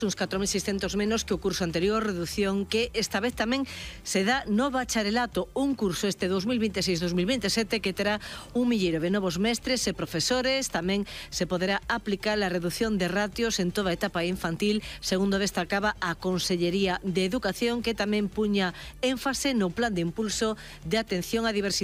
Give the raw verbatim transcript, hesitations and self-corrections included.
uns catro mil seiscentos menos que o curso anterior, reducción que esta vez tamén se dá no bacharelato, un curso este dos mil vinte e seis dos mil vinte e sete que terá un milleiro de novos mestres e profesores. Tamén se poderá aplicar a reducción de ratios en toda a etapa infantil, segundo destacaba a Consellería de Educación, que tamén puña énfase no plan de impulso de atención á diversidade.